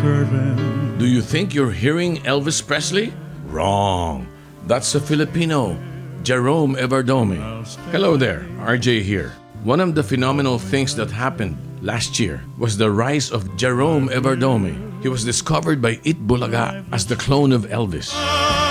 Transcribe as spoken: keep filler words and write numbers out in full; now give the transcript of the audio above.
curving. Do you think you're hearing Elvis Presley? Wrong. That's a Filipino, Jerome Everdomi. Hello there, R J here. One of the phenomenal things that happened last year was the rise of Jerome Everdomi. He was discovered by It Bulaga as the clone of Elvis.